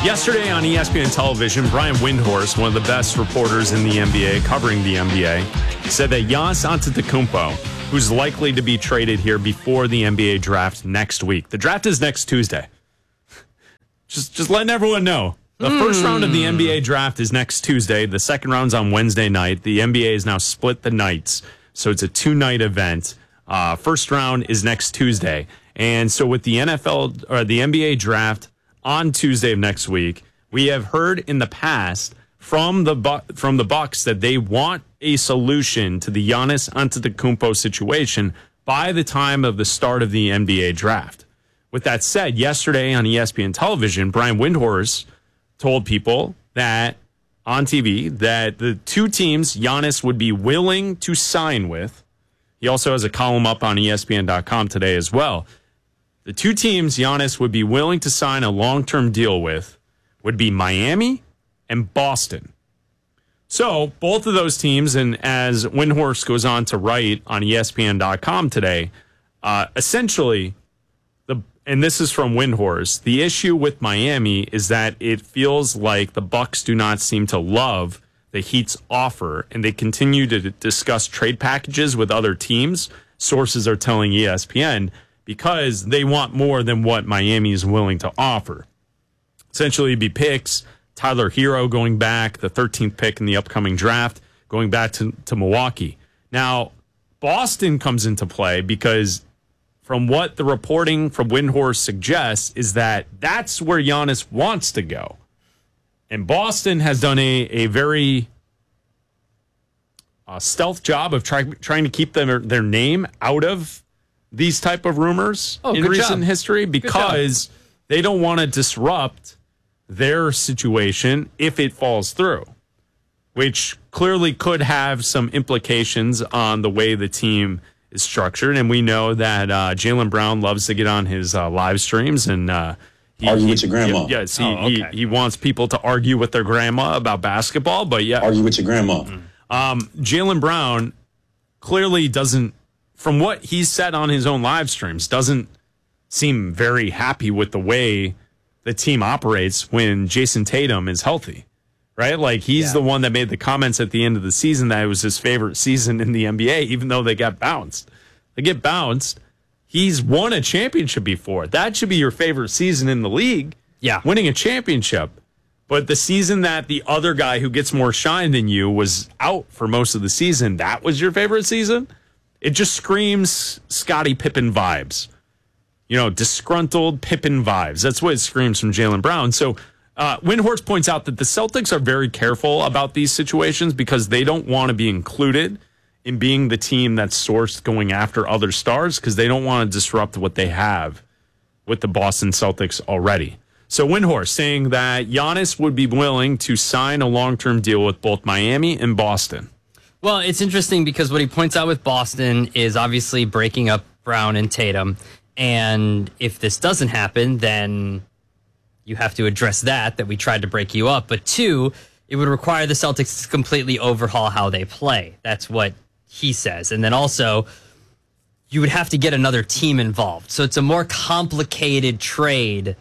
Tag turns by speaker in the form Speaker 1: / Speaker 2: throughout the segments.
Speaker 1: Yesterday on ESPN television, Brian Windhorst, one of the best reporters in the NBA, covering the NBA, said that Giannis Antetokounmpo, who's likely to be traded here before the NBA draft next week. The draft is next Tuesday. Just letting everyone know. The first round of the NBA draft is next Tuesday. The second round's on Wednesday night. The NBA has now split the nights, so it's a 2-night event. First round is next Tuesday. And so with the NFL or the NBA draft on Tuesday of next week, we have heard in the past from the Bucks that they want a solution to the Giannis Antetokounmpo situation by the time of the start of the NBA draft. With that said, yesterday on ESPN television, Brian Windhorst told people that on TV that the two teams Giannis would be willing to sign with, he also has a column up on ESPN.com today as well. The two teams Giannis would be willing to sign a long-term deal with would be Miami and Boston. So both of those teams, and as Windhorst goes on to write on ESPN.com today, essentially, and this is from Windhorst, the issue with Miami is that it feels like the Bucks do not seem to love the Heat's offer, and they continue to discuss trade packages with other teams, sources are telling ESPN, because they want more than what Miami is willing to offer. Essentially, it'd be picks, Tyler Hero going back, the 13th pick in the upcoming draft, going back to Milwaukee. Now, Boston comes into play because from what the reporting from Windhorst suggests is that that's where Giannis wants to go. And Boston has done a very stealth job of trying to keep their name out of these type of rumors in recent history because they don't want to disrupt their situation if it falls through, which clearly could have some implications on the way the team is structured. And we know that Jaylen Brown loves to get on his live streams and
Speaker 2: argue with your grandma.
Speaker 1: Yes, he wants people to argue with their grandma about basketball, but yeah.
Speaker 2: Argue with your grandma.
Speaker 1: Jaylen Brown clearly doesn't, from what he's said on his own live streams, doesn't seem very happy with the way the team operates when Jason Tatum is healthy, right? Like, he's the one that made the comments at the end of the season that it was his favorite season in the NBA, even though they got bounced. They get bounced. He's won a championship before. That should be your favorite season in the league.
Speaker 3: Yeah.
Speaker 1: Winning a championship. But the season that the other guy who gets more shine than you was out for most of the season, that was your favorite season? It just screams Scottie Pippen vibes. You know, disgruntled Pippen vibes. That's what it screams from Jaylen Brown. So Windhorst points out that the Celtics are very careful about these situations because they don't want to be included in being the team that's sourced going after other stars because they don't want to disrupt what they have with the Boston Celtics already. So Windhorst saying that Giannis would be willing to sign a long-term deal with both Miami and Boston.
Speaker 3: Well, it's interesting because what he points out with Boston is obviously breaking up Brown and Tatum. And if this doesn't happen, then you have to address that we tried to break you up. But two, it would require the Celtics to completely overhaul how they play. That's what he says. And then also, you would have to get another team involved. So it's a more complicated trade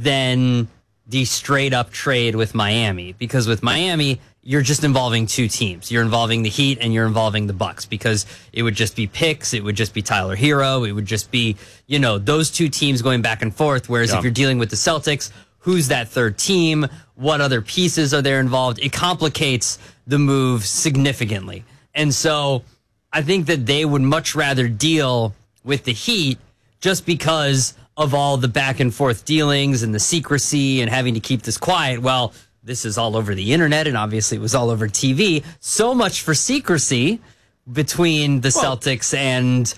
Speaker 3: than the straight-up trade with Miami. Because with Miami, you're just involving two teams. You're involving the Heat and you're involving the Bucks because it would just be picks. It would just be Tyler Hero. It would just be, those two teams going back and forth. Whereas if you're dealing with the Celtics, who's that third team? What other pieces are there involved? It complicates the move significantly. And so I think that they would much rather deal with the Heat just because of all the back and forth dealings and the secrecy and having to keep this quiet. Well, this is all over the internet, and obviously it was all over TV. So much for secrecy between the Celtics and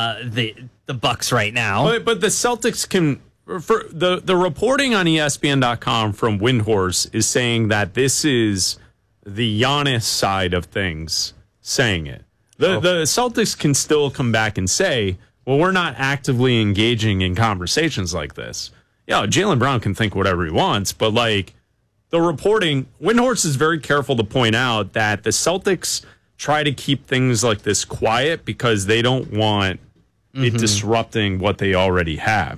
Speaker 3: the Bucks right now.
Speaker 1: But the Celtics can, for the reporting on ESPN.com from Windhorst is saying that this is the Giannis side of things saying it. The Celtics can still come back and say, well, we're not actively engaging in conversations like this. Yeah, Jaylen Brown can think whatever he wants, but the reporting, Windhorst is very careful to point out that the Celtics try to keep things like this quiet because they don't want it disrupting what they already have.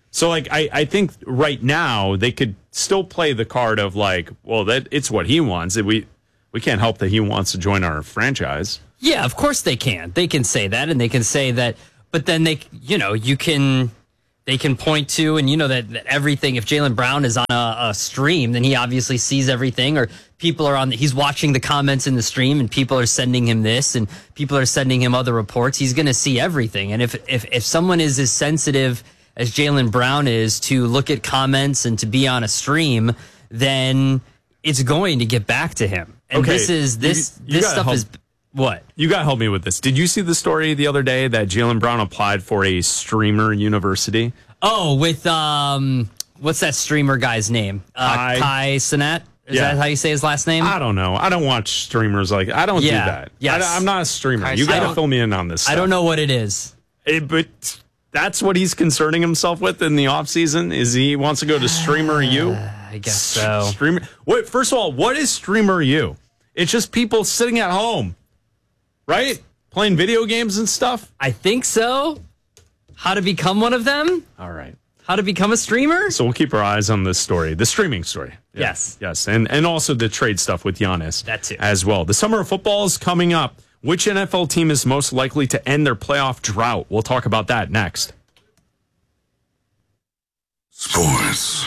Speaker 1: So, like, I think right now they could still play the card of, like, well, that it's what he wants. We can't help that he wants to join our franchise.
Speaker 3: Yeah, of course they can. They can say that, and they can say that, but then they can point to, and that everything, if Jaylen Brown is on a stream, then he obviously sees everything, or people are he's watching the comments in the stream, and people are sending him this, and people are sending him other reports. He's going to see everything. And if someone is as sensitive as Jaylen Brown is to look at comments and to be on a stream, then it's going to get back to him. And
Speaker 1: okay.
Speaker 3: this stuff is what?
Speaker 1: You got to help me with this. Did you see the story the other day that Jaylen Brown applied for a streamer university?
Speaker 3: Oh, with what's that streamer guy's name? Kai Cenat? Is that how you say his last name?
Speaker 1: I don't know. I don't watch streamers like I don't do that.
Speaker 3: Yes.
Speaker 1: I'm not a streamer. You got to fill me in on this stuff.
Speaker 3: I don't know what it is.
Speaker 1: But that's what he's concerning himself with in the offseason, is he wants to go to Streamer U?
Speaker 3: I guess so.
Speaker 1: Streamer. First of all, what is Streamer U? It's just people sitting at home, right? Playing video games and stuff?
Speaker 3: I think so. How to become one of them?
Speaker 1: All right.
Speaker 3: How to become a streamer?
Speaker 1: So we'll keep our eyes on this story, the streaming story. Yeah. Yes. And also the trade stuff with Giannis.
Speaker 3: That too.
Speaker 1: As well. The summer of football is coming up. Which NFL team is most likely to end their playoff drought? We'll talk about that next.
Speaker 4: Sports.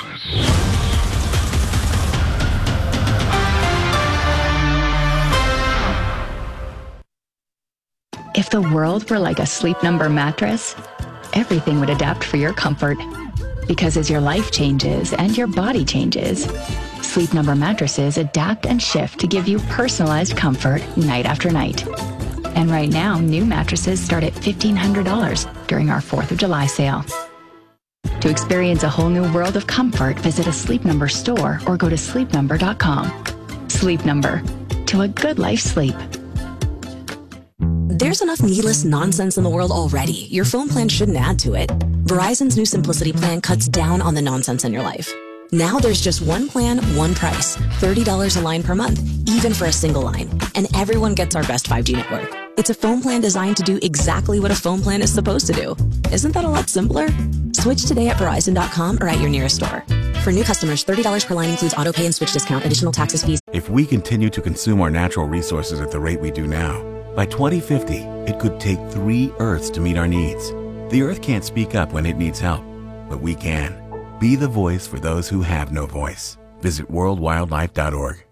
Speaker 5: If the world were like a Sleep Number mattress, everything would adapt for your comfort. Because as your life changes and your body changes, Sleep Number mattresses adapt and shift to give you personalized comfort night after night. And right now, new mattresses start at $1,500 during our 4th of July sale. To experience a whole new world of comfort, visit a Sleep Number store or go to sleepnumber.com. Sleep Number. To a good life sleep.
Speaker 6: There's enough needless nonsense in the world already. Your phone plan shouldn't add to it. Verizon's new Simplicity plan cuts down on the nonsense in your life. Now there's just one plan, one price. $30 a line per month, even for a single line. And everyone gets our best 5G network. It's a phone plan designed to do exactly what a phone plan is supposed to do. Isn't that a lot simpler? Switch today at Verizon.com or at your nearest store. For new customers, $30 per line includes auto pay and switch discount, additional taxes, fees.
Speaker 7: If we continue to consume our natural resources at the rate we do now, by 2050, it could take 3 Earths to meet our needs. The Earth can't speak up when it needs help, but we can. Be the voice for those who have no voice. Visit worldwildlife.org.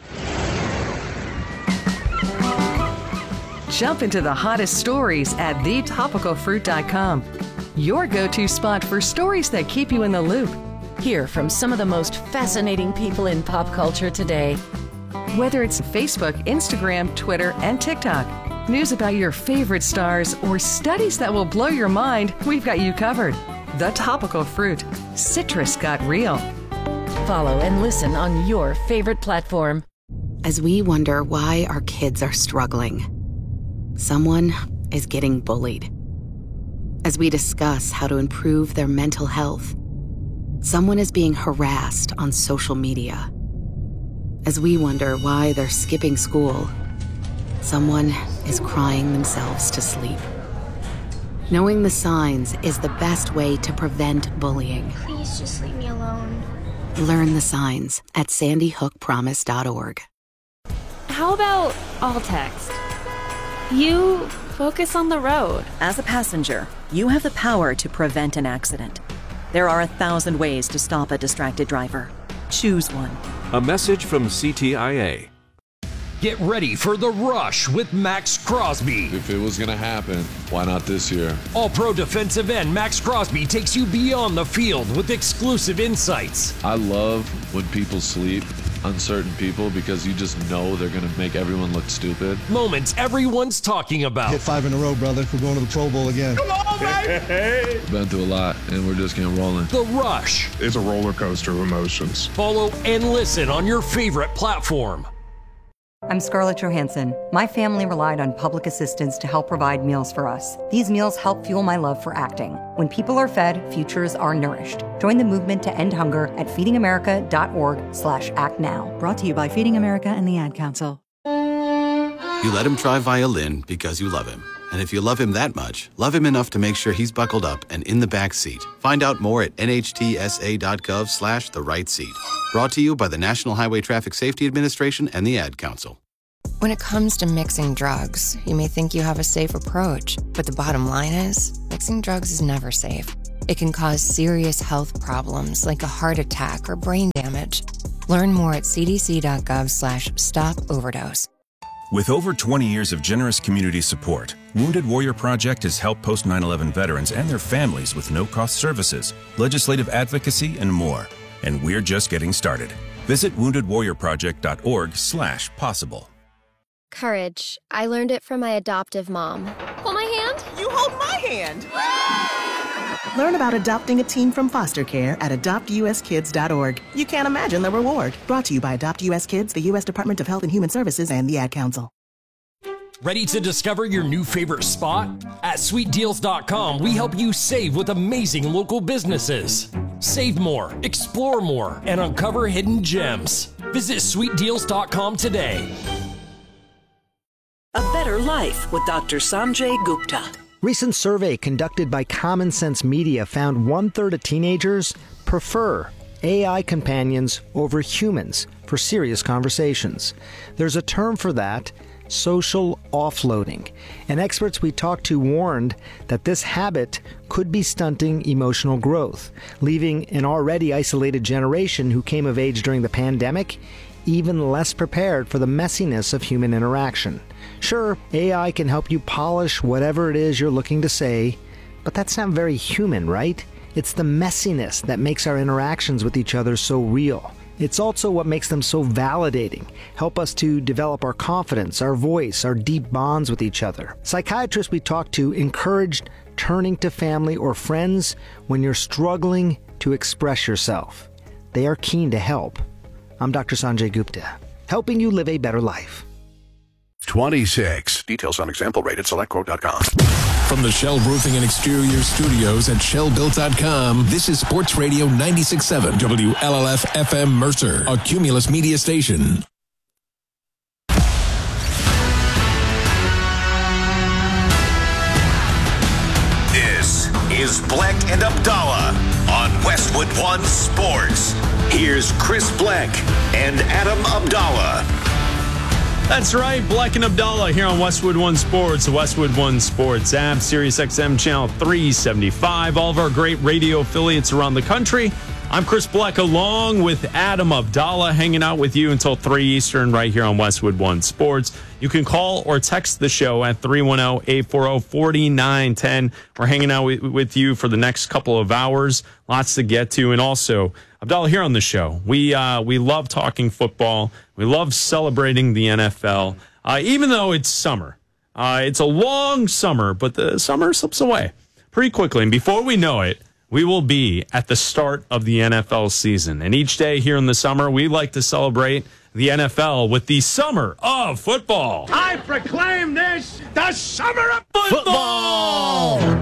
Speaker 8: Jump into the hottest stories at thetopicalfruit.com. Your go-to spot for stories that keep you in the loop.
Speaker 9: Hear from some of the most fascinating people in pop culture today.
Speaker 8: Whether it's Facebook, Instagram, Twitter, and TikTok, news about your favorite stars, or studies that will blow your mind, we've got you covered. The Topical Fruit. Citrus got real.
Speaker 9: Follow and listen on your favorite platform.
Speaker 10: As we wonder why our kids are struggling, someone is getting bullied. As we discuss how to improve their mental health, someone is being harassed on social media. As we wonder why they're skipping school, someone is crying themselves to sleep. Knowing the signs is the best way to prevent bullying.
Speaker 11: Please just leave me alone.
Speaker 10: Learn the signs at sandyhookpromise.org.
Speaker 12: How about all text? You focus on the road.
Speaker 13: As a passenger, you have the power to prevent an accident. There are 1,000 ways to stop a distracted driver. Choose one.
Speaker 14: A message from CTIA.
Speaker 15: Get ready for The Rush with Max Crosby.
Speaker 16: If it was going to happen, why not this year?
Speaker 15: All-pro defensive end Max Crosby takes you beyond the field with exclusive insights.
Speaker 16: I love when people sleep on certain people because you just know they're going to make everyone look stupid.
Speaker 15: Moments everyone's talking about.
Speaker 17: Hit 5 in a row, brother. We're going to the Pro Bowl again.
Speaker 16: Come on, baby! Been through a lot, and we're just getting rolling.
Speaker 15: The Rush.
Speaker 18: It's a roller coaster of emotions.
Speaker 15: Follow and listen on your favorite platform.
Speaker 19: I'm Scarlett Johansson. My family relied on public assistance to help provide meals for us. These meals help fuel my love for acting. When people are fed, futures are nourished. Join the movement to end hunger at feedingamerica.org/actnow.
Speaker 20: Brought to you by Feeding America and the Ad Council. You let him try violin because you love him. And if you love him that much, love him enough to make sure he's buckled up and in the back seat. Find out more at nhtsa.gov/the-right-seat. Brought to you by the National Highway Traffic Safety Administration and the Ad Council.
Speaker 21: When it comes to mixing drugs, you may think you have a safe approach, but the bottom line is, mixing drugs is never safe. It can cause serious health problems like a heart attack or brain damage. Learn more at cdc.gov/stop-overdose.
Speaker 22: With over 20 years of generous community support, Wounded Warrior Project has helped post 9/11 veterans and their families with no-cost services, legislative advocacy, and more. And we're just getting started. Visit woundedwarriorproject.org/possible.
Speaker 11: Courage. I learned it from my adoptive mom. Hold my hand.
Speaker 23: You hold my hand. Learn about adopting a teen from foster care at adoptuskids.org. You can't imagine the reward. Brought to you by Adopt US Kids, the U.S. Department of Health and Human Services, and the Ad Council.
Speaker 15: Ready to discover your new favorite spot? At sweetdeals.com, we help you save with amazing local businesses. Save more, explore more, and uncover hidden gems. Visit sweetdeals.com today.
Speaker 24: A Better Life with Dr. Sanjay Gupta.
Speaker 25: Recent survey conducted by Common Sense Media found 1/3 of teenagers prefer AI companions over humans for serious conversations. There's a term for that, social offloading. And experts we talked to warned that this habit could be stunting emotional growth, leaving an already isolated generation who came of age during the pandemic even less prepared for the messiness of human interaction. Sure, AI can help you polish whatever it is you're looking to say, but that's not very human, right? It's the messiness that makes our interactions with each other so real. It's also what makes them so validating, help us to develop our confidence, our voice, our deep bonds with each other. Psychiatrists we talked to encouraged turning to family or friends when you're struggling to express yourself. They are keen to help. I'm Dr. Sanjay Gupta, helping you live a better life.
Speaker 4: 26. Details on example rate at SelectQuote.com.
Speaker 26: From the Shell Roofing and Exterior Studios at ShellBuilt.com, this is Sports Radio 96.7 WLLF FM Mercer, a Cumulus media station.
Speaker 27: This is Black and Abdallah on Westwood One Sports. Here's Chris Black and Adam Abdallah.
Speaker 1: That's right, Black and Abdallah here on Westwood One Sports, the Westwood One Sports app, Sirius XM channel 375, all of our great radio affiliates around the country. I'm Chris Black along with Adam Abdallah, hanging out with you until 3 Eastern right here on Westwood One Sports. You can call or text the show at 310-840-4910. We're hanging out with you for the next couple of hours. Lots to get to. And also, Abdallah, here on the show, we love talking football. We love celebrating the NFL, even though it's summer. It's a long summer, but the summer slips away pretty quickly. And before we know it, we will be at the start of the NFL season. And each day here in the summer, we like to celebrate the NFL with the summer of football.
Speaker 28: I proclaim this the summer of football! What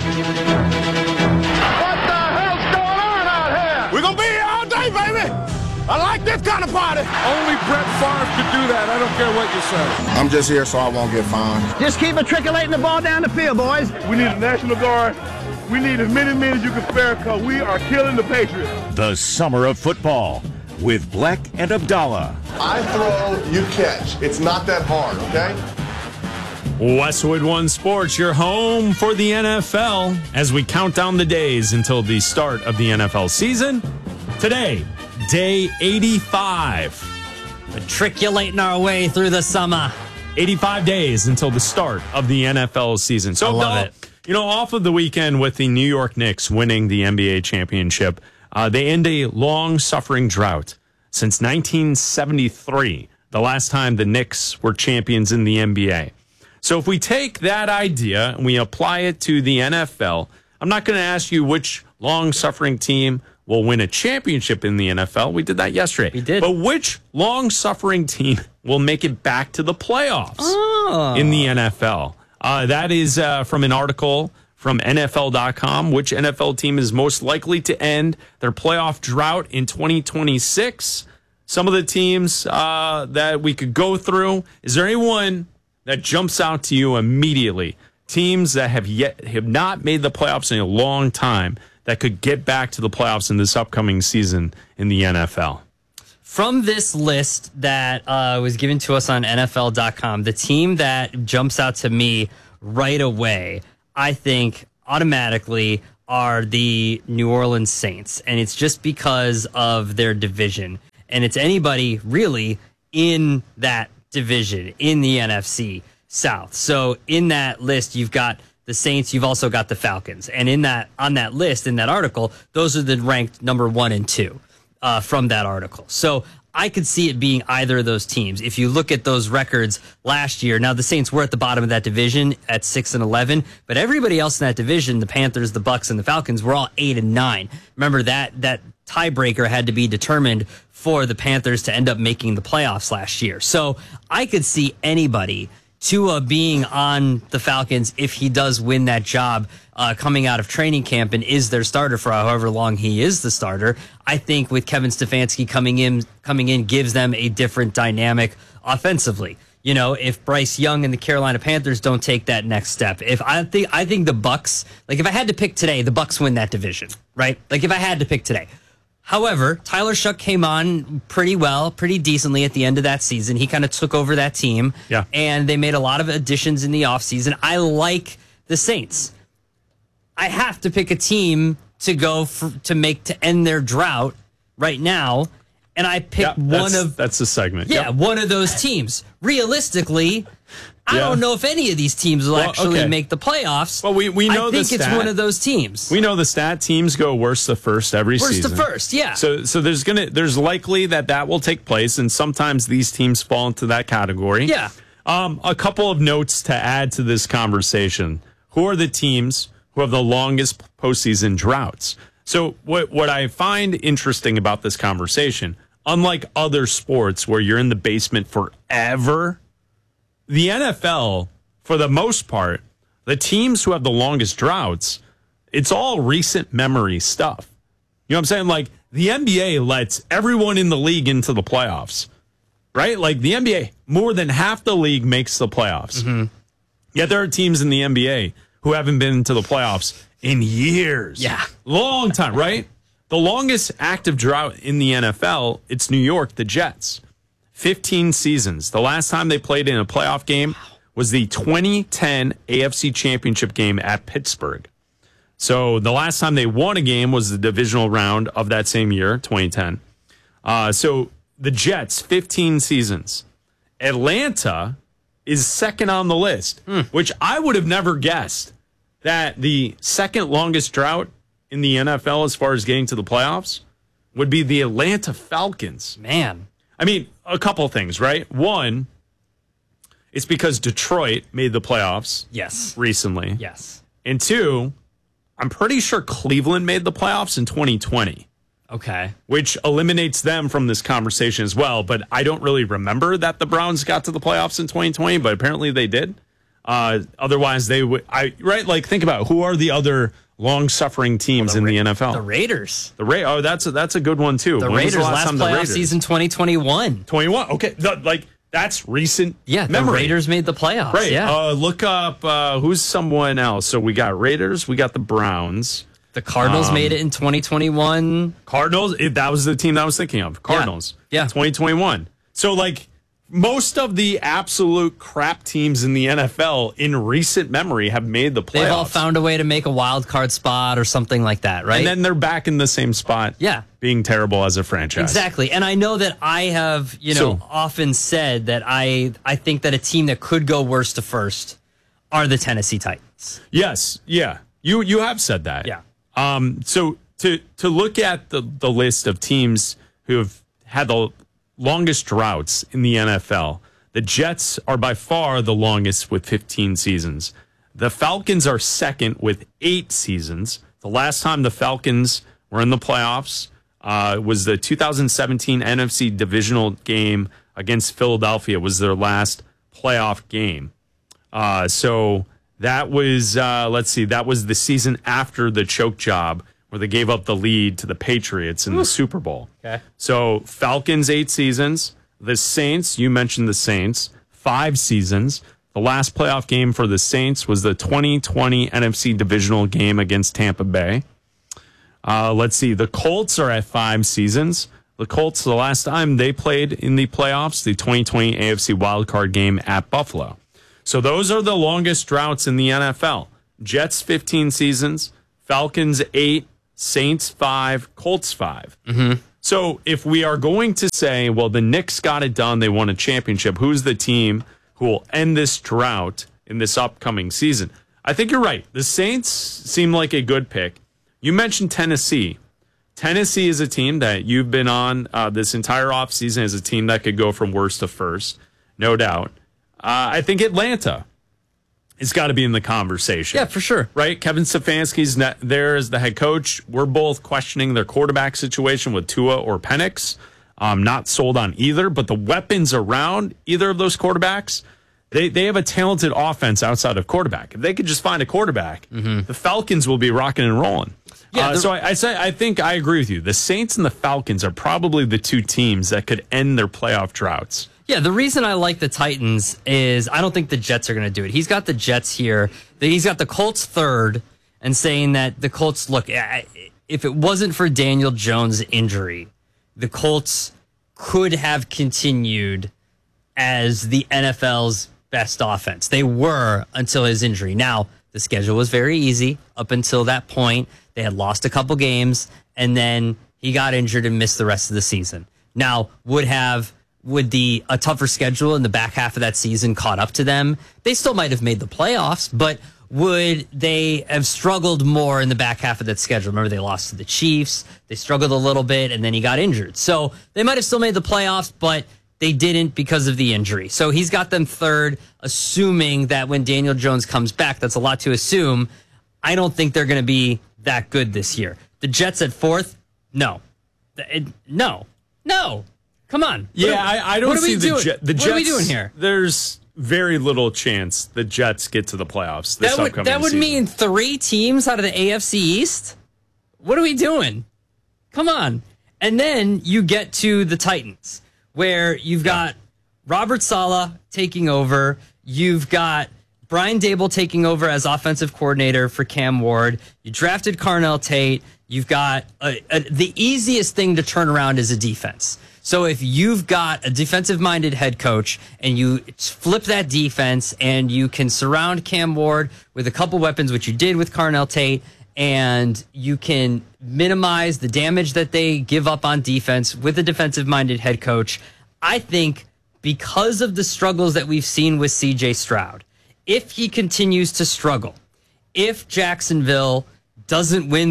Speaker 28: the hell's going on out here? We're going to be here all day, baby! I like this kind of party. Only Brett Favre could do that. I don't care what you say.
Speaker 29: I'm just here so I won't get fined.
Speaker 28: Just keep matriculating the ball down the field, boys. We need a National Guard. We need as many men as you can spare because we are killing the Patriots.
Speaker 27: The summer of football with Black and Abdallah.
Speaker 29: I throw, you catch. It's not that hard, okay?
Speaker 1: Westwood One Sports, your home for the NFL as we count down the days until the start of the NFL season. Today, day 85.
Speaker 3: Matriculating our way through the summer.
Speaker 1: 85 days until the start of the NFL season. So
Speaker 3: I love it.
Speaker 1: You know, off of the weekend with the New York Knicks winning the NBA championship, they end a long-suffering drought since 1973, the last time the Knicks were champions in the NBA. So if we take that idea and we apply it to the NFL, I'm not going to ask you which long-suffering team will win a championship in the NFL. We did that yesterday.
Speaker 3: We did.
Speaker 1: But which long-suffering team will make it back to the playoffs in the NFL? That is from an article from NFL.com. Which NFL team is most likely to end their playoff drought in 2026? Some of the teams that we could go through. Is there anyone that jumps out to you immediately? Teams that have not made the playoffs in a long time that could get back to the playoffs in this upcoming season in the NFL.
Speaker 3: From this list that was given to us on NFL.com, the team that jumps out to me right away, I think automatically are the New Orleans Saints. And it's just because of their division. And it's anybody really in that division, in the NFC South. So in that list, you've got the Saints, you've also got the Falcons. And on that list, in that article, those are the ranked number 1 and 2 from that article. So I could see it being either of those teams. If you look at those records last year, now the Saints were at the bottom of that division at 6-11, but everybody else in that division, the Panthers, the Bucks, and the Falcons, were all 8-9. Remember that tiebreaker had to be determined for the Panthers to end up making the playoffs last year. So I could see anybody, Tua being on the Falcons if he does win that job coming out of training camp and is their starter for however long he is the starter. I think with Kevin Stefanski coming in gives them a different dynamic offensively. You know, if Bryce Young and the Carolina Panthers don't take that next step, I think the Bucks, like if I had to pick today, the Bucks win that division, right? Like if I had to pick today. However, Tyler Shuck came on pretty well, pretty decently at the end of that season. He kind of took over that team, and they made a lot of additions in the offseason. I like the Saints. I have to pick a team to go to end their drought right now, and I picked
Speaker 1: that's the segment.
Speaker 3: Yeah, one of those teams. Realistically, I don't know if any of these teams will actually make the playoffs.
Speaker 1: Well, we know
Speaker 3: I think it's one of those teams.
Speaker 1: We know the stat. Teams go worst to first every season.
Speaker 3: Worst to first, yeah.
Speaker 1: So there's likely that will take place, and sometimes these teams fall into that category.
Speaker 3: Yeah.
Speaker 1: A couple of notes to add to this conversation. Who are the teams who have the longest postseason droughts? So what I find interesting about this conversation, unlike other sports where you're in the basement forever, the NFL, for the most part, the teams who have the longest droughts, it's all recent memory stuff. You know what I'm saying? Like, the NBA lets everyone in the league into the playoffs, right? Like, the NBA, more than half the league makes the playoffs.
Speaker 3: Mm-hmm.
Speaker 1: Yet there are teams in the NBA who haven't been into the playoffs in years.
Speaker 3: Yeah.
Speaker 1: Long time, right? The longest active drought in the NFL, it's New York, the Jets. 15 seasons. The last time they played in a playoff game was the 2010 AFC Championship game at Pittsburgh. So the last time they won a game was the divisional round of that same year, 2010. So the Jets, 15 seasons. Atlanta is second on the list, which I would have never guessed that the second longest drought in the NFL as far as getting to the playoffs would be the Atlanta Falcons.
Speaker 3: Man.
Speaker 1: I mean, a couple things, right? One, it's because Detroit made the playoffs recently.
Speaker 3: Yes.
Speaker 1: And two, I'm pretty sure Cleveland made the playoffs in 2020.
Speaker 3: Okay.
Speaker 1: Which eliminates them from this conversation as well. But I don't really remember that the Browns got to the playoffs in 2020, but apparently they did. Otherwise, they would. Right? Like, think about who are the other long-suffering teams in the NFL?
Speaker 3: The Raiders.
Speaker 1: Oh, that's a good one too.
Speaker 3: The
Speaker 1: When was
Speaker 3: Raiders last
Speaker 1: time
Speaker 3: playoff season 2021.
Speaker 1: 21. Okay, that's recent.
Speaker 3: Yeah,
Speaker 1: memory.
Speaker 3: the Raiders made the playoffs.
Speaker 1: Right.
Speaker 3: Yeah.
Speaker 1: Look up who's someone else. So we got Raiders. We got the Browns.
Speaker 3: The Cardinals made it in 2021.
Speaker 1: Cardinals. That was the team that I was thinking of. Cardinals.
Speaker 3: Yeah.
Speaker 1: 2021. So like, most of the absolute crap teams in the NFL in recent memory have made the playoffs.
Speaker 3: They've all found a way to make a wild card spot or something like that, right?
Speaker 1: And then they're back in the same spot.
Speaker 3: Yeah.
Speaker 1: Being terrible as a franchise.
Speaker 3: Exactly. And I know that I have, often said that I think that a team that could go worst to first are the Tennessee Titans.
Speaker 1: Yes. Yeah. You have said that.
Speaker 3: Yeah.
Speaker 1: So to look at the list of teams who have had the longest droughts in the NFL, the Jets are by far the longest with 15 seasons. The Falcons are second with 8 seasons. The last time the Falcons were in the playoffs was the 2017 NFC divisional game against Philadelphia. Was their last playoff game. So that was, that was the season after the choke job where they gave up the lead to the Patriots in the Super Bowl.
Speaker 3: Okay.
Speaker 1: So Falcons, 8 seasons. The Saints, you mentioned the Saints, 5 seasons. The last playoff game for the Saints was the 2020 NFC divisional game against Tampa Bay. Let's see. The Colts are at 5 seasons. The Colts, the last time they played in the playoffs, the 2020 AFC wildcard game at Buffalo. So those are the longest droughts in the NFL. Jets, 15 seasons. Falcons, 8. Saints, 5. Colts, 5.
Speaker 3: Mm-hmm.
Speaker 1: So if we are going to say, well, the Knicks got it done, they won a championship, who's the team who will end this drought in this upcoming season? I think you're right. The Saints seem like a good pick. You mentioned Tennessee. Tennessee is a team that you've been on this entire offseason as a team that could go from worst to first, no doubt. I think Atlanta has got to be in the conversation.
Speaker 3: Yeah, for sure.
Speaker 1: Right? Kevin Stefanski's there as the head coach. We're both questioning their quarterback situation with Tua or Penix. Not sold on either, but the weapons around either of those quarterbacks, they have a talented offense outside of quarterback. If they could just find a quarterback, the Falcons will be rocking and rolling.
Speaker 3: Yeah,
Speaker 1: so I think I agree with you. The Saints and the Falcons are probably the two teams that could end their playoff droughts.
Speaker 3: Yeah, the reason I like the Titans is I don't think the Jets are going to do it. He's got the Jets here. He's got the Colts third and saying that the Colts, look, if it wasn't for Daniel Jones' injury, the Colts could have continued as the NFL's best offense. They were until his injury. Now, the schedule was very easy up until that point. They had lost a couple games, and then he got injured and missed the rest of the season. Now, would a tougher schedule in the back half of that season caught up to them? They still might have made the playoffs, but would they have struggled more in the back half of that schedule? Remember, they lost to the Chiefs. They struggled a little bit, and then he got injured. So they might have still made the playoffs, but they didn't because of the injury. So he's got them third, assuming that when Daniel Jones comes back, that's a lot to assume. I don't think they're going to be that good this year. The Jets at fourth? No. No. Come on.
Speaker 1: Yeah, I don't see the Jets.
Speaker 3: What are we doing here?
Speaker 1: There's very little chance the Jets get to the playoffs this upcoming season.
Speaker 3: That would mean 3 teams out of the AFC East? What are we doing? Come on. And then you get to the Titans, where you've got Robert Saleh taking over. You've got Brian Dable taking over as offensive coordinator for Cam Ward. You drafted Carnell Tate. You've got the easiest thing to turn around is a defense. So if you've got a defensive-minded head coach and you flip that defense and you can surround Cam Ward with a couple weapons, which you did with Carnell Tate, and you can minimize the damage that they give up on defense with a defensive-minded head coach, I think because of the struggles that we've seen with C.J. Stroud, if he continues to struggle, if Jacksonville doesn't go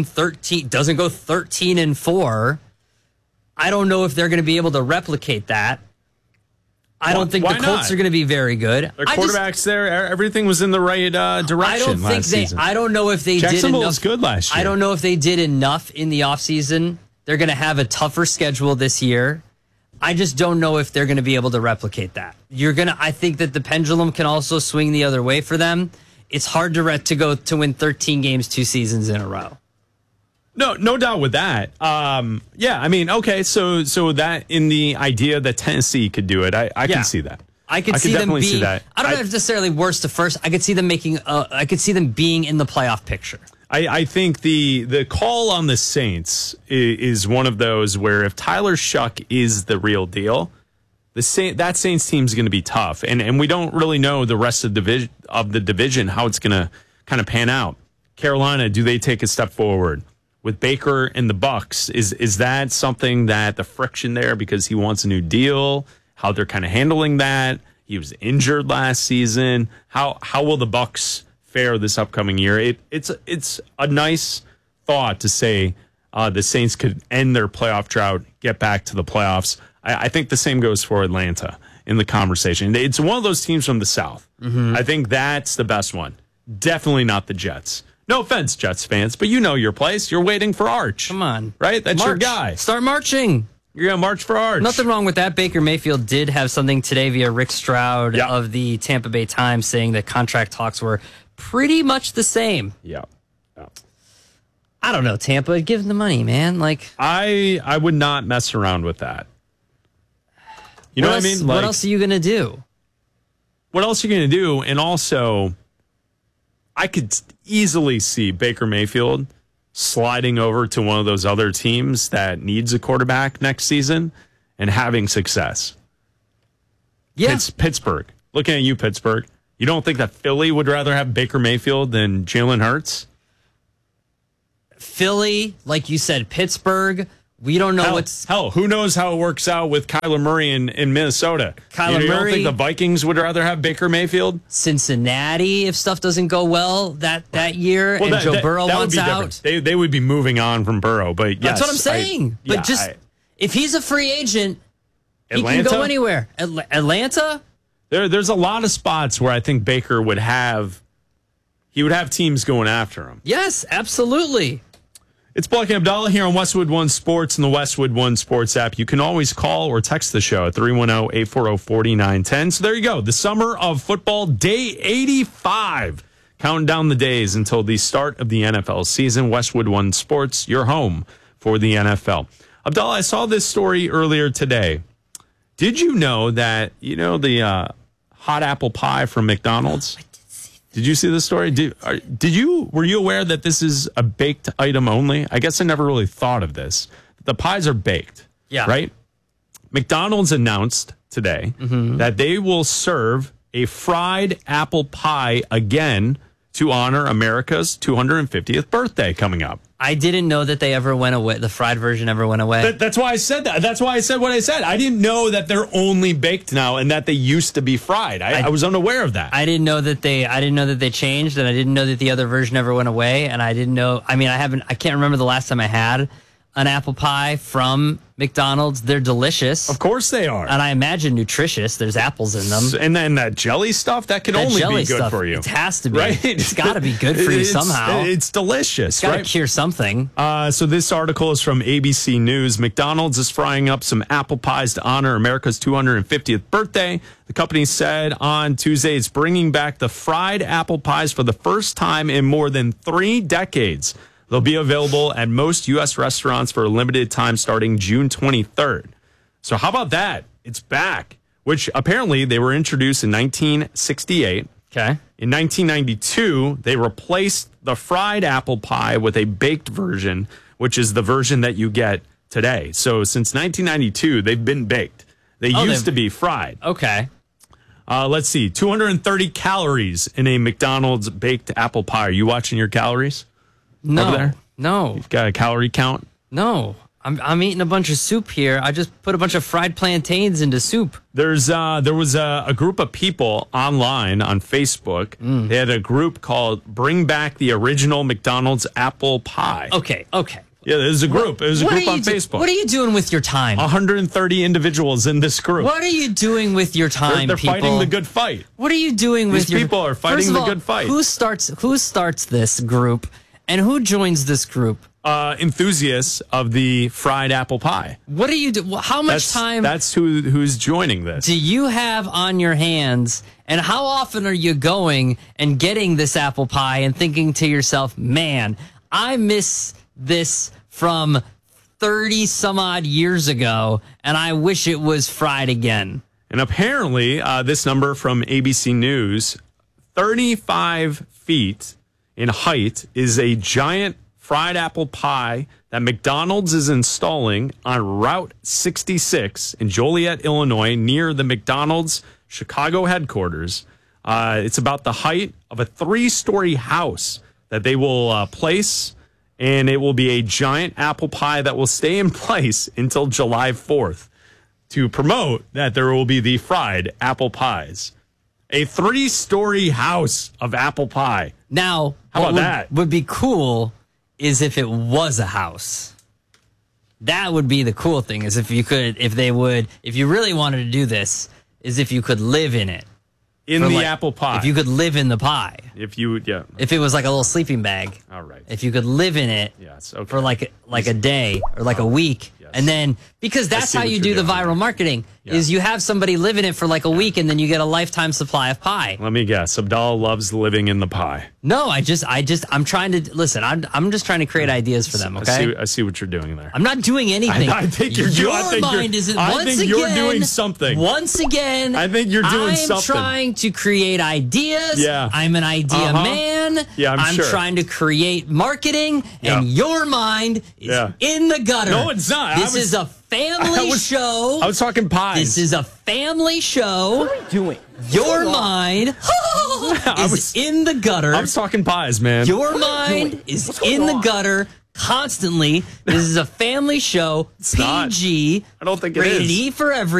Speaker 3: 13-4, I don't know if they're going to be able to replicate that. I don't think the Colts are going to be very good.
Speaker 1: Their quarterbacks there, everything was in the right direction last season.
Speaker 3: I don't know if they did enough.
Speaker 1: Jacksonville was good last year.
Speaker 3: I don't know if they did enough in the offseason. They're going to have a tougher schedule this year. I just don't know if they're going to be able to replicate that. I think that the pendulum can also swing the other way for them. It's hard to win 13 games 2 seasons in a row.
Speaker 1: No doubt with that. Yeah, I mean, okay, so that in the idea that Tennessee could do it, I can see that.
Speaker 3: I could see them being. See that. I don't know if necessarily worst to first. I could see them making. I could see them being in the playoff picture.
Speaker 1: I think the call on the Saints is one of those where if Tyler Shuck is the real deal, that Saints team is going to be tough, and we don't really know the rest of the division how it's going to kind of pan out. Carolina, do they take a step forward? With Baker and the Bucks, is that something that the friction there because he wants a new deal? How they're kind of handling that? He was injured last season. How will the Bucks fare this upcoming year? It's a nice thought to say the Saints could end their playoff drought, get back to the playoffs. I think the same goes for Atlanta in the conversation. It's one of those teams from the South. Mm-hmm. I think that's the best one. Definitely not the Jets. No offense, Jets fans, but you know your place. You're waiting for Arch.
Speaker 3: Come on.
Speaker 1: Right? That's
Speaker 3: March.
Speaker 1: Your guy.
Speaker 3: Start marching.
Speaker 1: You're going to march for Arch.
Speaker 3: Nothing wrong with that. Baker Mayfield did have something today via Rick Stroud of the Tampa Bay Times saying that contract talks were pretty much the same.
Speaker 1: Yeah.
Speaker 3: I don't know, Tampa. Give them the money, man.
Speaker 1: I would not mess around with that. You know what I mean?
Speaker 3: What else are you going to do?
Speaker 1: what else are you going to do? And also, I could easily see Baker Mayfield sliding over to one of those other teams that needs a quarterback next season and having success.
Speaker 3: Yeah.
Speaker 1: Pittsburgh. Looking at you, Pittsburgh. You don't think that Philly would rather have Baker Mayfield than Jalen Hurts?
Speaker 3: Philly, like you said, Pittsburgh. We don't know
Speaker 1: Hell, who knows how it works out with Kyler Murray in Minnesota? You don't think the Vikings would rather have Baker Mayfield?
Speaker 3: Cincinnati, if stuff doesn't go well that year, and Joe Burrow wants out.
Speaker 1: They would be moving on from Burrow, but yes.
Speaker 3: That's what I'm saying. If he's a free agent,
Speaker 1: Atlanta?
Speaker 3: He can go anywhere. Atlanta?
Speaker 1: There's a lot of spots where I think Baker would have teams going after him.
Speaker 3: Yes, absolutely.
Speaker 1: It's Black and Abdallah here on Westwood One Sports and the Westwood One Sports app. You can always call or text the show at 310-840-4910. So there you go. The summer of football, day 85. Counting down the days until the start of the NFL season. Westwood One Sports, your home for the NFL. Abdallah, I saw this story earlier today. Did you know that, the hot apple pie from McDonald's? Did you see this story? Were you aware that this is a baked item only? I guess I never really thought of this. The pies are baked.
Speaker 3: Yeah.
Speaker 1: Right? McDonald's announced today that they will serve a fried apple pie again to honor America's 250th birthday coming up.
Speaker 3: I didn't know that they ever went away. The fried version ever went away.
Speaker 1: That's why I said that. That's why I said what I said. I didn't know that they're only baked now and that they used to be fried. I was unaware of that.
Speaker 3: I didn't know that they changed, and I didn't know that the other version ever went away. And I didn't know. I mean, I can't remember the last time I had an apple pie from McDonald's. They're delicious.
Speaker 1: Of course they are.
Speaker 3: And I imagine nutritious. There's apples in them.
Speaker 1: And then that jelly stuff, that can only be good for you.
Speaker 3: It has to be.
Speaker 1: Right?
Speaker 3: It's got to be good for you somehow.
Speaker 1: It's delicious.
Speaker 3: It's got to cure something.
Speaker 1: So this article is from ABC News. McDonald's is frying up some apple pies to honor America's 250th birthday. The company said on Tuesday it's bringing back the fried apple pies for the first time in more than 3 decades. They'll be available at most U.S. restaurants for a limited time starting June 23rd. So how about that? It's back, which apparently they were introduced in 1968.
Speaker 3: Okay.
Speaker 1: In 1992, they replaced the fried apple pie with a baked version, which is the version that you get today. So since 1992, they've been baked. They used to be fried.
Speaker 3: Okay.
Speaker 1: Let's see. 230 calories in a McDonald's baked apple pie. Are you watching your calories?
Speaker 3: No,
Speaker 1: over there?
Speaker 3: No.
Speaker 1: You've got a calorie count?
Speaker 3: No. I'm eating a bunch of soup here. I just put a bunch of fried plantains into soup.
Speaker 1: There was a group of people online on Facebook. They had a group called Bring Back the Original McDonald's Apple Pie.
Speaker 3: Okay.
Speaker 1: Yeah, there's a group. It was a group on Facebook.
Speaker 3: What are you doing with your time?
Speaker 1: 130 individuals in this group.
Speaker 3: What are you doing with your time,
Speaker 1: They're
Speaker 3: people?
Speaker 1: fighting the good fight.
Speaker 3: What are you doing with
Speaker 1: These people are fighting the good fight.
Speaker 3: Who starts this group, and who joins this group?
Speaker 1: Enthusiasts of the fried apple pie.
Speaker 3: What do you do? How much time?
Speaker 1: That's who's joining this.
Speaker 3: Do you have on your hands, and how often are you going and getting this apple pie and thinking to yourself, man, I miss this from 30 some odd years ago, and I wish it was fried again.
Speaker 1: And apparently, this number from ABC News, 35 feet in height is a giant fried apple pie that McDonald's is installing on Route 66 in Joliet, Illinois, near the McDonald's Chicago headquarters. It's about the height of a 3-story house that they will place, and it will be a giant apple pie that will stay in place until July 4th to promote that there will be the fried apple pies. A 3-story house of apple pie.
Speaker 3: Now,
Speaker 1: how about that?
Speaker 3: Would be cool is if it was a house. That would be the cool thing, is if you really wanted to do this, is if you could live in it.
Speaker 1: In the apple pie.
Speaker 3: If you could live in the pie.
Speaker 1: If you would, yeah.
Speaker 3: If it was like a little sleeping bag.
Speaker 1: All right.
Speaker 3: If you could live in it for like a day or like a week.
Speaker 1: Yes.
Speaker 3: And then, because that's how you do the viral marketing. is you have somebody live in it for like a week and then you get a lifetime supply of pie.
Speaker 1: Let me guess. Abdallah loves living in the pie.
Speaker 3: No, I'm trying to listen. I'm just trying to create ideas for them. Okay,
Speaker 1: I see what you're doing there.
Speaker 3: I'm not doing anything.
Speaker 1: I think you're doing. You're doing something.
Speaker 3: Once again,
Speaker 1: I think you're doing something.
Speaker 3: I'm trying to create ideas.
Speaker 1: Yeah.
Speaker 3: I'm an idea man.
Speaker 1: Yeah, I'm sure.
Speaker 3: trying to create marketing, and your mind is in the gutter.
Speaker 1: No, it's not.
Speaker 3: This is a family show.
Speaker 1: I was talking pies.
Speaker 3: This is a family show.
Speaker 2: What are you doing?
Speaker 3: Your mind is in the gutter.
Speaker 1: I was talking pies, man.
Speaker 3: Your mind is in the gutter constantly. This is a family show.
Speaker 1: It's
Speaker 3: PG.
Speaker 1: not. I don't think it
Speaker 3: rated
Speaker 1: is.
Speaker 3: E for every.